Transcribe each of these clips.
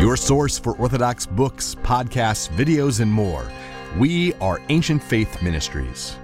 Your source for Orthodox books, podcasts, videos, and more. We are Ancient Faith Ministries.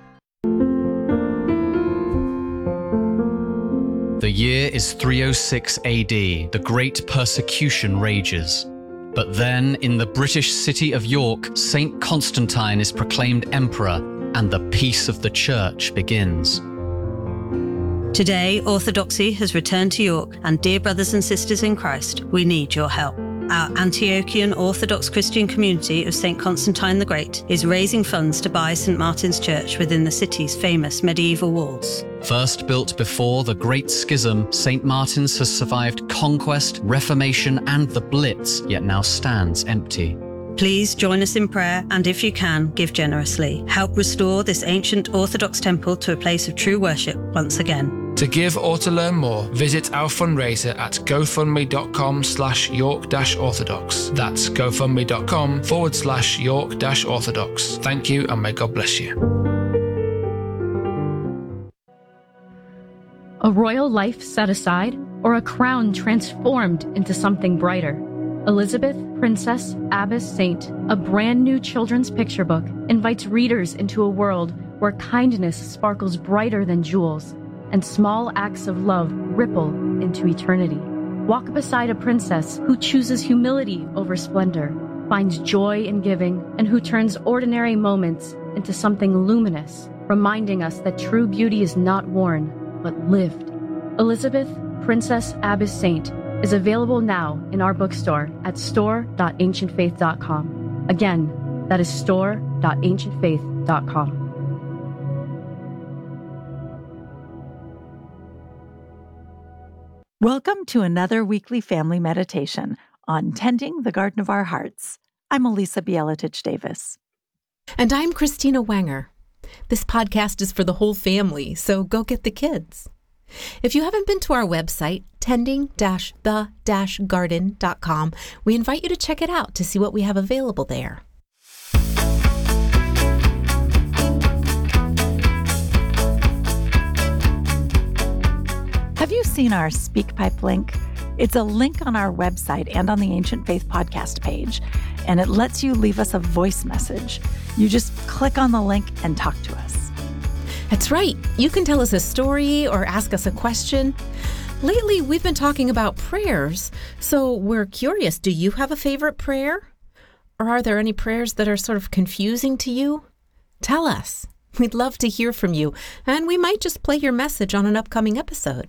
The year is 306 AD. The Great Persecution rages. But then, in the British city of York, St. Constantine is proclaimed emperor, and the peace of the Church begins. Today, Orthodoxy has returned to York, and dear brothers and sisters in Christ, we need your help. Our Antiochian Orthodox Christian community of St. Constantine the Great is raising funds to buy St. Martin's Church within the city's famous medieval walls. First built before the Great Schism, St. Martin's has survived conquest, Reformation, and the Blitz, yet now stands empty. Please join us in prayer, and if you can, give generously. Help restore this ancient Orthodox temple to a place of true worship once again. To give or to learn more, visit our fundraiser at gofundme.com/York-Orthodox. That's gofundme.com/York-Orthodox. Thank you, and may God bless you. A royal life set aside, or a crown transformed into something brighter. Elizabeth, Princess, Abbess, Saint, a brand new children's picture book, invites readers into a world where kindness sparkles brighter than jewels, and small acts of love ripple into eternity. Walk beside a princess who chooses humility over splendor, finds joy in giving, and who turns ordinary moments into something luminous, reminding us that true beauty is not worn, but lived. Elizabeth, Princess, Abbess, Saint is available now in our bookstore at store.ancientfaith.com. Again, that is store.ancientfaith.com. Welcome to another weekly family meditation on Tending the Garden of Our Hearts. I'm Elisa Bielatich Davis. And I'm Christina Wenger. This podcast is for the whole family, so go get the kids. If you haven't been to our website, tending-the-garden.com, we invite you to check it out to see what we have available there. Have you seen our SpeakPipe link? It's a link on our website and on the Ancient Faith podcast page, and it lets you leave us a voice message. You just click on the link and talk to us. That's right. You can tell us a story or ask us a question. Lately, we've been talking about prayers, so we're curious, do you have a favorite prayer? Or are there any prayers that are sort of confusing to you? Tell us. We'd love to hear from you, and we might just play your message on an upcoming episode.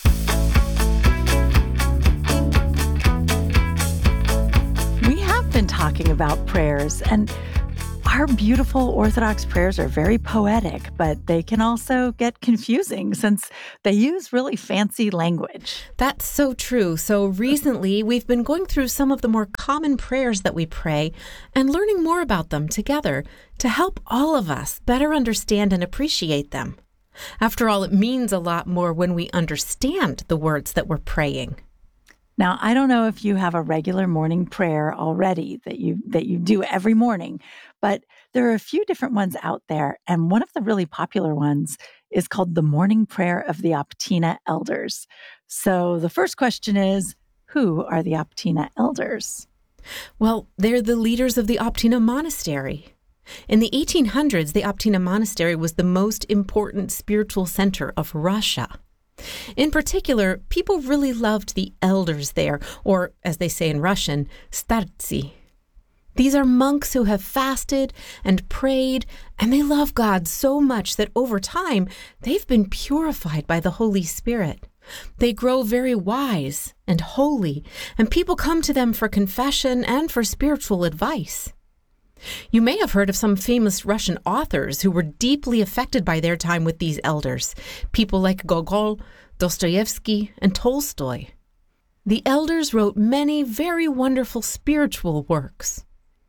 We have been talking about prayers, and our beautiful Orthodox prayers are very poetic, but they can also get confusing since they use really fancy language. That's so true. So recently, we've been going through some of the more common prayers that we pray and learning more about them together to help all of us better understand and appreciate them. After all, it means a lot more when we understand the words that we're praying. Now, I don't know if you have a regular morning prayer already that you do every morning, but there are a few different ones out there, and one of the really popular ones is called the Morning Prayer of the Optina Elders. So the first question is, who are the Optina Elders? Well, they're the leaders of the Optina Monastery. In the 1800s, the Optina Monastery was the most important spiritual center of Russia. In particular, people really loved the elders there, or as they say in Russian, startsi. These are monks who have fasted and prayed, and they love God so much that over time, they've been purified by the Holy Spirit. They grow very wise and holy, and people come to them for confession and for spiritual advice. You may have heard of some famous Russian authors who were deeply affected by their time with these elders, people like Gogol, Dostoevsky, and Tolstoy. The elders wrote many very wonderful spiritual works.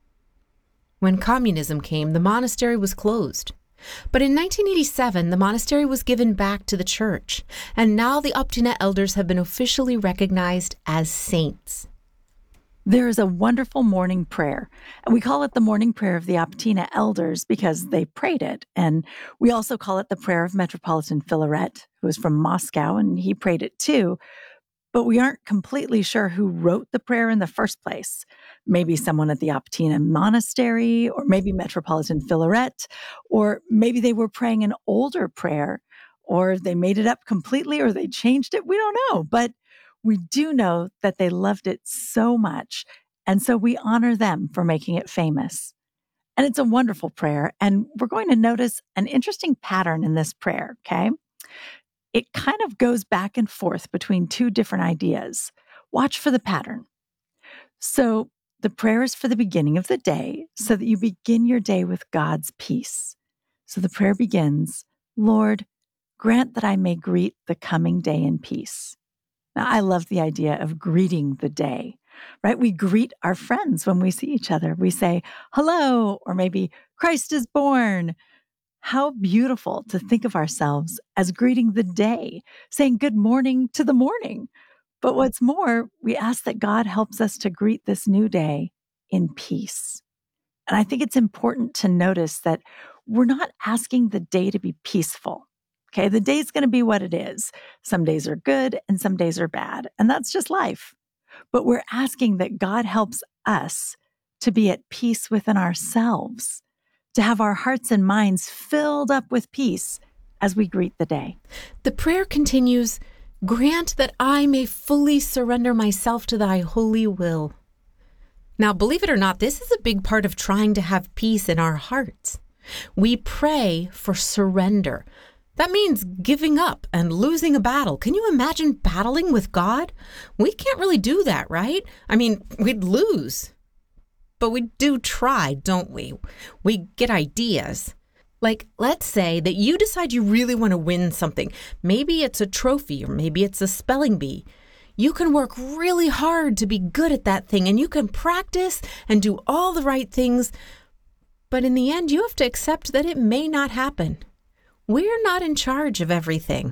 When communism came, the monastery was closed. But in 1987, the monastery was given back to the church, and now the Optina elders have been officially recognized as saints. There is a wonderful morning prayer. We call it the morning prayer of the Optina elders because they prayed it. And we also call it the prayer of Metropolitan Filaret, who is from Moscow, and he prayed it too. but we aren't completely sure who wrote the prayer in the first place. Maybe someone at the Optina Monastery, or maybe Metropolitan Filaret, or maybe they were praying an older prayer, or they made it up completely, or they changed it. We don't know, but we do know that they loved it so much. And so we honor them for making it famous. And it's a wonderful prayer. And we're going to notice an interesting pattern in this prayer, okay? It kind of goes back and forth between two different ideas. Watch for the pattern. So the prayer is for the beginning of the day, so that you begin your day with God's peace. So the prayer begins, Lord, grant that I may greet the coming day in peace. Now, I love the idea of greeting the day, right? We greet our friends when we see each other. We say, hello, or maybe Christ is born. How beautiful to think of ourselves as greeting the day, saying good morning to the morning. But what's more, we ask that God helps us to greet this new day in peace. And I think it's important to notice that we're not asking the day to be peaceful. Okay, the day's going to be what it is. Some days are good and some days are bad, and that's just life. But we're asking that God helps us to be at peace within ourselves, to have our hearts and minds filled up with peace as we greet the day. The prayer continues, grant that I may fully surrender myself to thy holy will. Now, believe it or not, this is a big part of trying to have peace in our hearts. We pray for surrender. That means giving up and losing a battle. Can you imagine battling with God? We can't really do that, right? I mean, we'd lose. But we do try, don't we? We get ideas. Like, let's say that you decide you really want to win something. Maybe it's a trophy, or maybe it's a spelling bee. You can work really hard to be good at that thing, and you can practice and do all the right things. But in the end, you have to accept that it may not happen. We're not in charge of everything.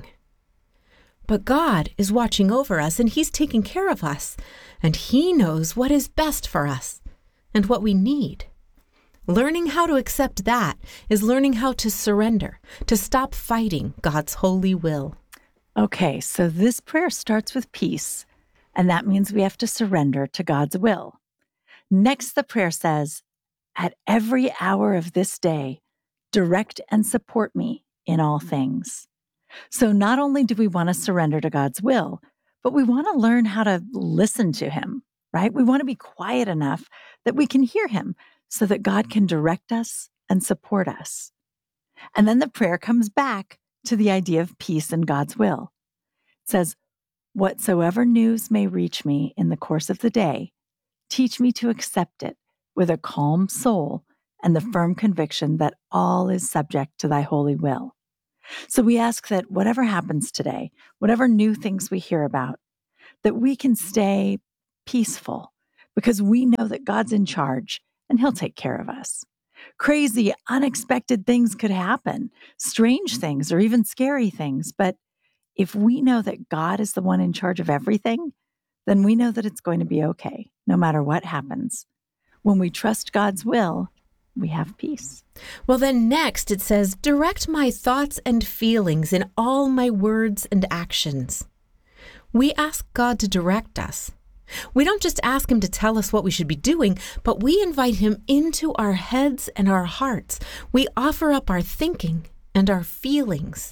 But God is watching over us, and He's taking care of us, and He knows what is best for us and what we need. Learning how to accept that is learning how to surrender, to stop fighting God's holy will. Okay, so this prayer starts with peace, and that means we have to surrender to God's will. Next, the prayer says, at every hour of this day, direct and support me in all things. So not only do we want to surrender to God's will, but we want to learn how to listen to Him, right? We want to be quiet enough that we can hear Him so that God can direct us and support us. And then the prayer comes back to the idea of peace and God's will. It says, whatsoever news may reach me in the course of the day, teach me to accept it with a calm soul and the firm conviction that all is subject to thy holy will. So we ask that whatever happens today, whatever new things we hear about, that we can stay peaceful because we know that God's in charge and He'll take care of us. Crazy, unexpected things could happen, strange things, or even scary things. But if we know that God is the one in charge of everything, then we know that it's going to be okay, no matter what happens. When we trust God's will, we have peace. Well, then next it says, direct my thoughts and feelings in all my words and actions. We ask God to direct us. We don't just ask Him to tell us what we should be doing, but we invite Him into our heads and our hearts. We offer up our thinking and our feelings.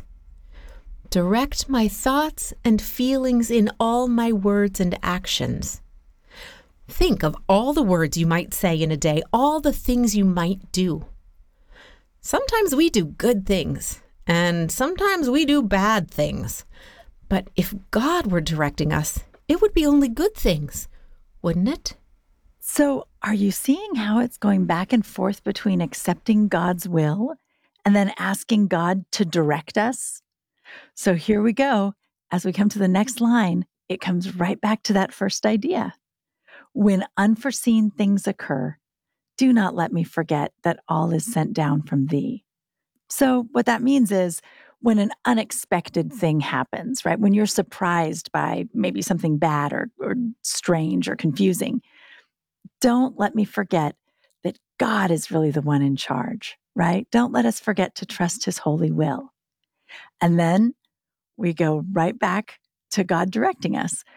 Direct my thoughts and feelings in all my words and actions. Think of all the words you might say in a day, all the things you might do. Sometimes we do good things, and sometimes we do bad things. But if God were directing us, it would be only good things, wouldn't it? So are you seeing how it's going back and forth between accepting God's will and then asking God to direct us? So here we go. As we come to the next line, it comes right back to that first idea. When unforeseen things occur, do not let me forget that all is sent down from thee. So what that means is when an unexpected thing happens, right? When you're surprised by maybe something bad or strange or confusing, don't let me forget that God is really the one in charge, right? Don't let us forget to trust His holy will. And then we go right back to God directing us.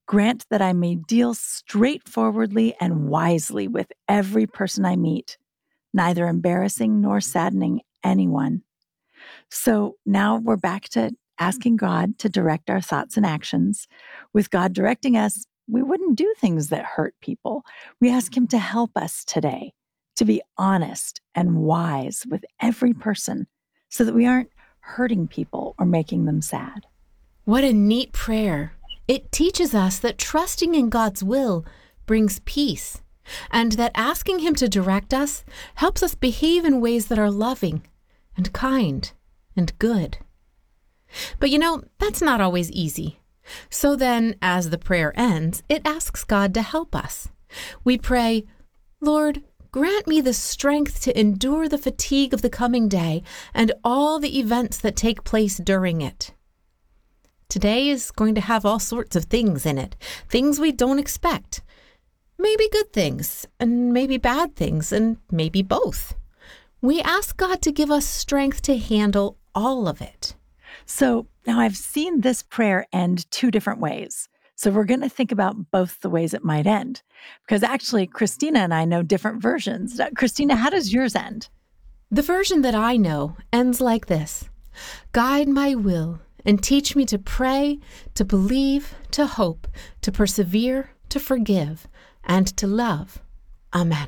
Grant that I may deal straightforwardly and wisely with every person I meet, neither embarrassing nor saddening anyone. So now we're back to asking God to direct our thoughts and actions. With God directing us, we wouldn't do things that hurt people. We ask Him to help us today to be honest and wise with every person so that we aren't hurting people or making them sad. What a neat prayer. It teaches us that trusting in God's will brings peace, and that asking Him to direct us helps us behave in ways that are loving and kind and good. But that's not always easy. So then, as the prayer ends, it asks God to help us. We pray, Lord, grant me the strength to endure the fatigue of the coming day and all the events that take place during it. Today is going to have all sorts of things in it, things we don't expect. Maybe good things, and maybe bad things, and maybe both. We ask God to give us strength to handle all of it. So now I've seen this prayer end two different ways. So we're going to think about both the ways it might end. Because actually, Christina and I know different versions. Christina, how does yours end? The version that I know ends like this. Guide my will and teach me to pray, to believe, to hope, to persevere, to forgive, and to love. Amen.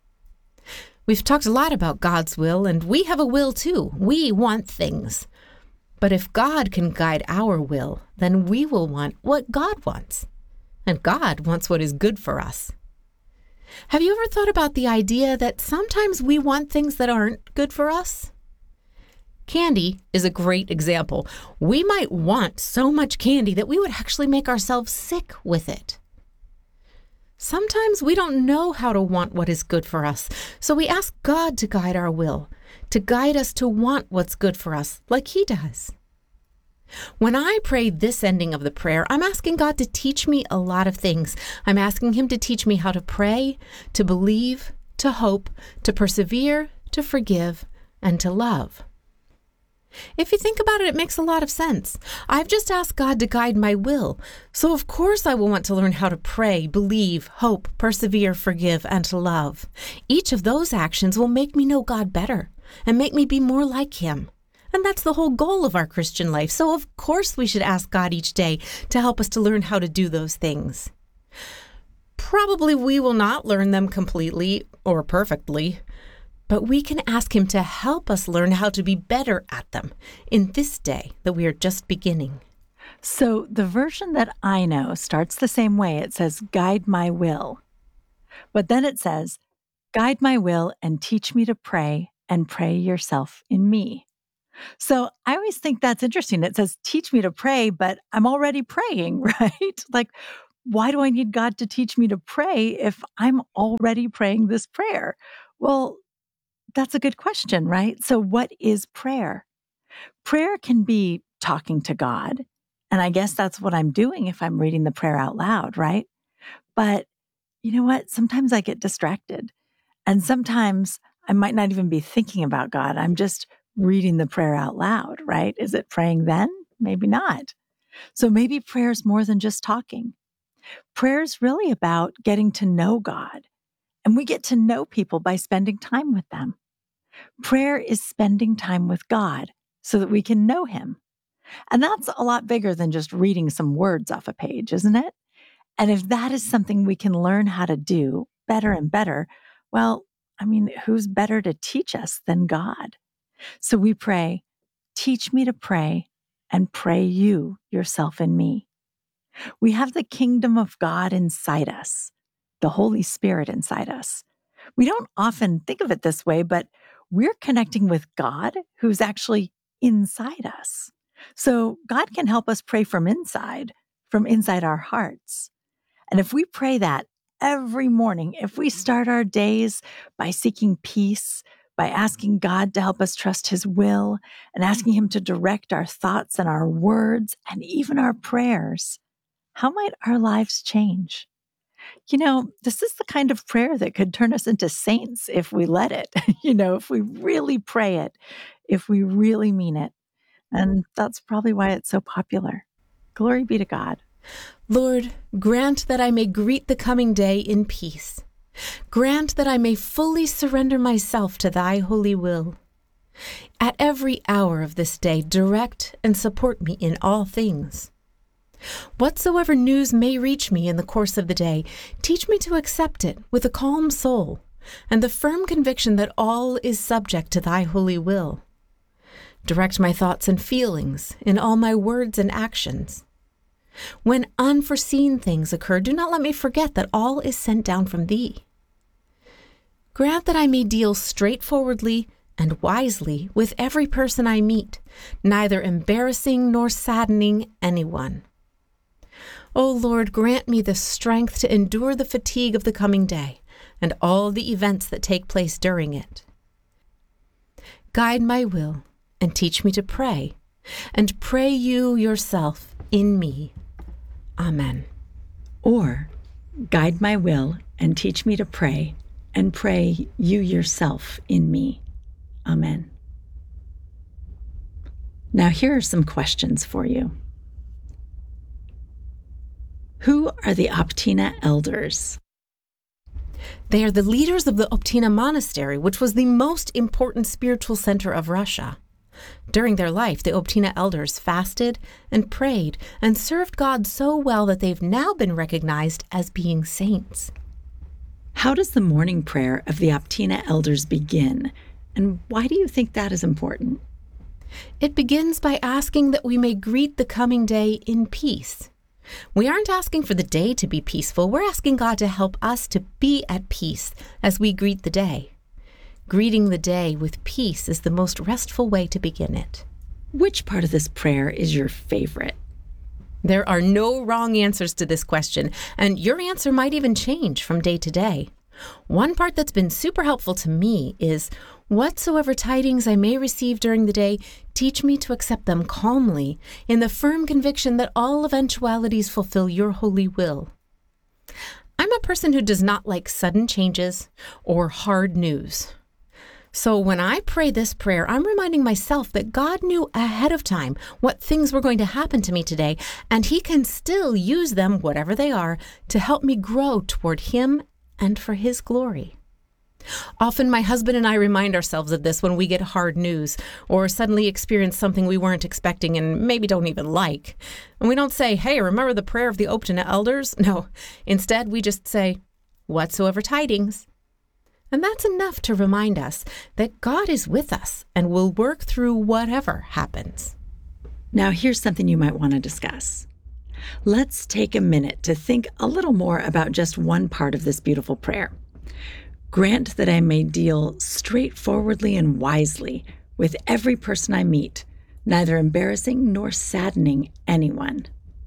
We've talked a lot about God's will, and we have a will too. We want things. But if God can guide our will, then we will want what God wants. And God wants what is good for us. Have you ever thought about the idea that sometimes we want things that aren't good for us? Candy is a great example. We might want so much candy that we would actually make ourselves sick with it. Sometimes we don't know how to want what is good for us, so we ask God to guide our will, to guide us to want what's good for us, like He does. When I pray this ending of the prayer, I'm asking God to teach me a lot of things. I'm asking Him to teach me how to pray, to believe, to hope, to persevere, to forgive, and to love. If you think about it, it makes a lot of sense. I've just asked God to guide my will, so of course I will want to learn how to pray, believe, hope, persevere, forgive, and to love. Each of those actions will make me know God better and make me be more like Him. And that's the whole goal of our Christian life, so of course we should ask God each day to help us to learn how to do those things. Probably we will not learn them completely or perfectly, but we can ask Him to help us learn how to be better at them in this day that we are just beginning. So the version that I know starts the same way. It says, guide my will. But then it says, guide my will and teach me to pray and pray yourself in me. So I always think that's interesting. It says, teach me to pray, but I'm already praying, right? Like, why do I need God to teach me to pray if I'm already praying this prayer? Well, that's a good question, right? So what is prayer? Prayer can be talking to God. And I guess that's what I'm doing if I'm reading the prayer out loud, right? But you know what? Sometimes I get distracted. And sometimes I might not even be thinking about God. I'm just reading the prayer out loud, right? Is it praying then? Maybe not. So maybe prayer is more than just talking. Prayer is really about getting to know God. And we get to know people by spending time with them. Prayer is spending time with God so that we can know Him. And that's a lot bigger than just reading some words off a page, isn't it? And if that is something we can learn how to do better and better, well, who's better to teach us than God? So we pray, teach me to pray and pray you yourself in me. We have the kingdom of God inside us, the Holy Spirit inside us. We don't often think of it this way, but we're connecting with God who's actually inside us. So God can help us pray from inside our hearts. And if we pray that every morning, if we start our days by seeking peace, by asking God to help us trust His will and asking Him to direct our thoughts and our words and even our prayers, how might our lives change? This is the kind of prayer that could turn us into saints if we let it, if we really pray it, if we really mean it. And that's probably why it's so popular. Glory be to God. Lord, grant that I may greet the coming day in peace. Grant that I may fully surrender myself to thy holy will. At every hour of this day, direct and support me in all things. Whatsoever news may reach me in the course of the day, teach me to accept it with a calm soul and the firm conviction that all is subject to thy holy will. Direct my thoughts and feelings in all my words and actions. When unforeseen things occur, do not let me forget that all is sent down from thee. Grant that I may deal straightforwardly and wisely with every person I meet, neither embarrassing nor saddening anyone. O Lord, grant me the strength to endure the fatigue of the coming day and all the events that take place during it. Guide my will and teach me to pray, and pray you yourself in me. Amen. Or, guide my will and teach me to pray, and pray you yourself in me. Amen. Now here are some questions for you. Who are the Optina elders? They are the leaders of the Optina Monastery, which was the most important spiritual center of Russia. During their life, the Optina elders fasted and prayed and served God so well that they've now been recognized as being saints. How does the morning prayer of the Optina elders begin, and why do you think that is important? It begins by asking that we may greet the coming day in peace. We aren't asking for the day to be peaceful. We're asking God to help us to be at peace as we greet the day. Greeting the day with peace is the most restful way to begin it. Which part of this prayer is your favorite? There are no wrong answers to this question, and your answer might even change from day to day. One part that's been super helpful to me is, whatsoever tidings I may receive during the day, teach me to accept them calmly, in the firm conviction that all eventualities fulfill your holy will. I'm a person who does not like sudden changes or hard news. So when I pray this prayer, I'm reminding myself that God knew ahead of time what things were going to happen to me today, and He can still use them, whatever they are, to help me grow toward Him and for His glory. Often my husband and I remind ourselves of this when we get hard news or suddenly experience something we weren't expecting and maybe don't even like. And we don't say, hey, remember the prayer of the Optina elders? No, instead we just say, whatsoever tidings. And that's enough to remind us that God is with us and will work through whatever happens. Now here's something you might want to discuss. Let's take a minute to think a little more about just one part of this beautiful prayer. Grant that I may deal straightforwardly and wisely with every person I meet, neither embarrassing nor saddening anyone.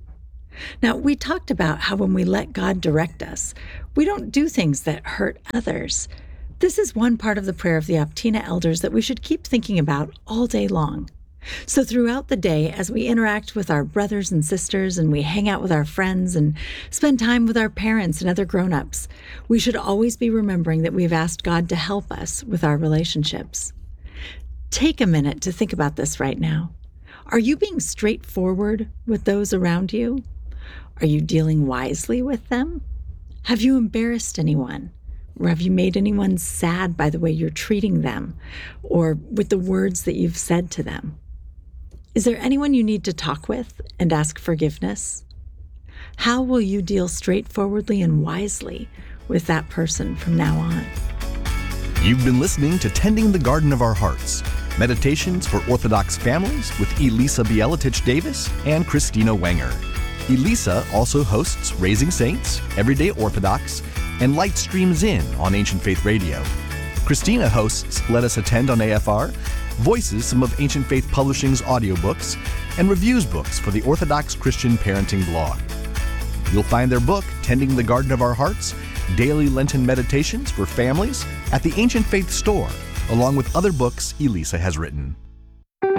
Now, we talked about how when we let God direct us, we don't do things that hurt others. This is one part of the prayer of the Optina elders that we should keep thinking about all day long. So throughout the day, as we interact with our brothers and sisters and we hang out with our friends and spend time with our parents and other grown-ups, we should always be remembering that we've asked God to help us with our relationships. Take a minute to think about this right now. Are you being straightforward with those around you? Are you dealing wisely with them? Have you embarrassed anyone? Or have you made anyone sad by the way you're treating them or with the words that you've said to them? Is there anyone you need to talk with and ask forgiveness? How will you deal straightforwardly and wisely with that person from now on? You've been listening to Tending the Garden of Our Hearts, Meditations for Orthodox Families with Elisa Bielatich Davis and Christina Wenger. Elisa also hosts Raising Saints, Everyday Orthodox, and Light Streams In on Ancient Faith Radio. Christina hosts Let Us Attend on AFR, voices some of Ancient Faith Publishing's audiobooks, and reviews books for the Orthodox Christian Parenting blog. You'll find their book, Tending the Garden of Our Hearts, Daily Lenten Meditations for Families, at the Ancient Faith store, along with other books Elisa has written.